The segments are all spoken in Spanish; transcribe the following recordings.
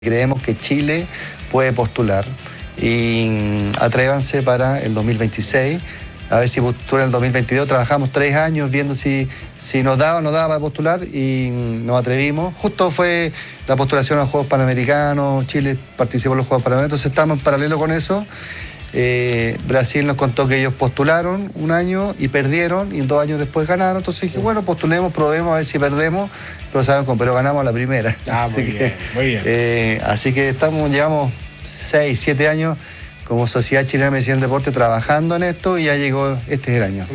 Creemos que Chile puede postular y atrévanse para el 2026, a ver si postulan el 2022. Trabajamos 3 años viendo si nos daba o no daba para postular y nos atrevimos. Justo fue la postulación a los Juegos Panamericanos, Chile participó en los Juegos Panamericanos, entonces estamos en paralelo con eso. Brasil nos contó que ellos postularon 1 año y perdieron, y 2 años después ganaron. Entonces dije, bueno, postulemos, probemos a ver si perdemos, pero ganamos a la primera. Muy bien. Así que llevamos 6, 7 años como Sociedad Chilena de Medicina del Deporte trabajando en esto, y ya llegó, este es el año.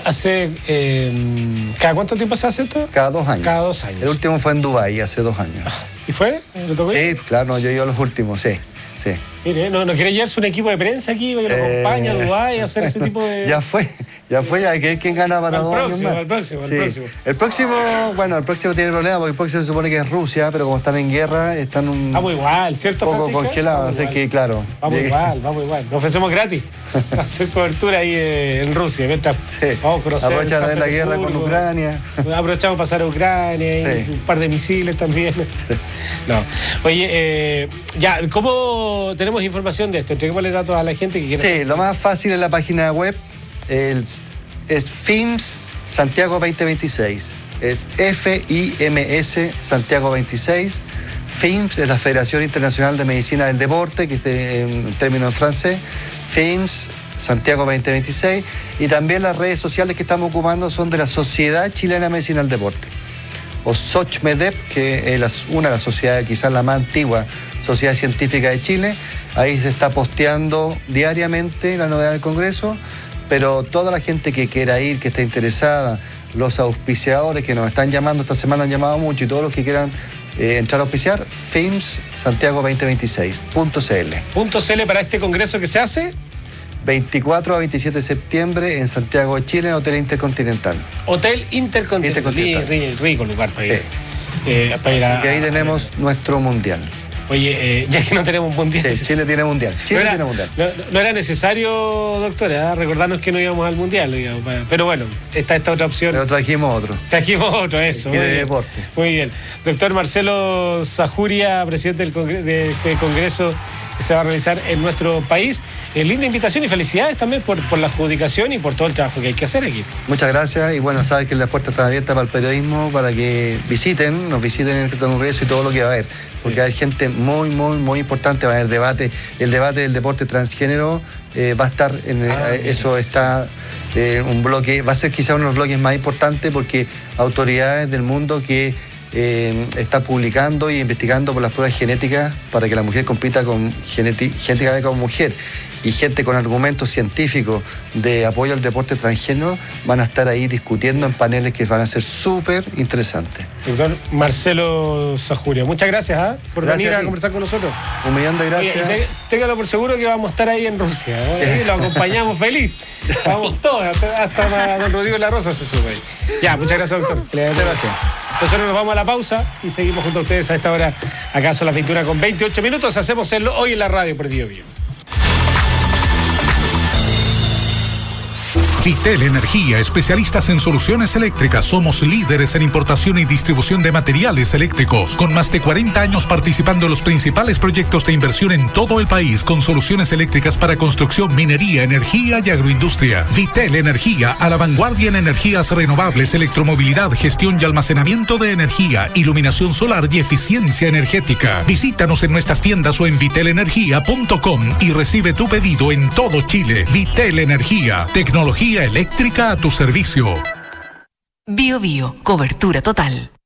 ¿Cada cuánto tiempo se hace esto? Cada 2 años. Cada 2 años. El último fue en Dubái, hace 2 años. ¿Y fue? ¿Lo tocó? Sí, claro, no, yo iba a los últimos, sí. Mire, ¿no quiere llevarse un equipo de prensa aquí para que lo acompañe a Dubái a hacer ese tipo de...? Ya fue, hay que ver quién gana para 2 años más. El próximo. El próximo tiene problemas porque el próximo se supone que es Rusia, pero como están en guerra, están Vamos igual, ¿cierto, un poco Francisco? congelados, así que claro. Vamos igual. Nos ofrecemos gratis hacer cobertura ahí en Rusia. Mientras vamos a conocer. Aprovechan de ver la guerra con Ucrania. Aprovechamos para pasar a Ucrania, y un par de misiles también. No. Oye, ¿cómo tenemos información de esto? Entreguémosle datos a la gente que quiera. Sí, lo más fácil es la página web. Es FIMS Santiago 2026. Es FIMS Santiago 26. FIMS es la Federación Internacional de Medicina del Deporte, que es en términos en francés. FIMS Santiago 2026. Y también las redes sociales que estamos ocupando son de la Sociedad Chilena de Medicina del Deporte, o SOCHMEDEP, que es una de las sociedades, quizás la más antigua sociedad científica de Chile. Ahí se está posteando diariamente la novedad del Congreso, pero toda la gente que quiera ir, que esté interesada, los auspiciadores que nos están llamando, esta semana han llamado mucho, y todos los que quieran entrar a auspiciar, FIMS Santiago 2026.cl. .cl para este congreso que se hace 24 a 27 de septiembre en Santiago de Chile, en Hotel Intercontinental. Hotel Intercontinental. Rico lugar para ir. Así que ahí tenemos nuestro mundial. Oye, ya que no tenemos mundial. Sí, Chile tiene mundial. Tiene mundial. No era necesario, doctora, recordarnos que no íbamos al mundial, digamos. Pero bueno, está esta otra opción. Pero trajimos otro, eso. Y de deporte. Muy bien. Doctor Marcelo Zajuria, presidente de este congreso que se va a realizar en nuestro país. Linda invitación y felicidades también por la adjudicación y por todo el trabajo que hay que hacer aquí. Muchas gracias, y bueno, sabes que la puerta está abierta para el periodismo, para que nos visiten en el Congreso y todo lo que va a haber, porque hay gente muy, muy, muy importante. Va a haber debate, el debate del deporte transgénero va a estar eso está un bloque, va a ser quizá uno de los bloques más importantes, porque autoridades del mundo que está publicando y investigando por las pruebas genéticas para que la mujer compita genéticamente como mujer, y gente con argumentos científicos de apoyo al deporte transgénero van a estar ahí discutiendo en paneles que van a ser súper interesantes. Doctor Marcelo Zajuria, muchas gracias por venir a conversar con nosotros. 1.000.000 de gracias. Téngalo por seguro que vamos a estar ahí en Rusia, lo acompañamos feliz. Vamos todos, hasta don Rodrigo La Rosa se sube ahí. Ya, muchas gracias, doctor. Muchas gracias. Nosotros nos vamos a la pausa y seguimos junto a ustedes a esta hora. Acá son las 21:28. Hacemos hoy en la radio por Bio Bio. Vitel Energía, especialistas en soluciones eléctricas. Somos líderes en importación y distribución de materiales eléctricos, con más de 40 años participando en los principales proyectos de inversión en todo el país, con soluciones eléctricas para construcción, minería, energía y agroindustria. Vitel Energía, a la vanguardia en energías renovables, electromovilidad, gestión y almacenamiento de energía, iluminación solar y eficiencia energética. Visítanos en nuestras tiendas o en vitelenergia.com y recibe tu pedido en todo Chile. Vitel Energía, tecnología eléctrica a tu servicio. Bio Bio, cobertura total.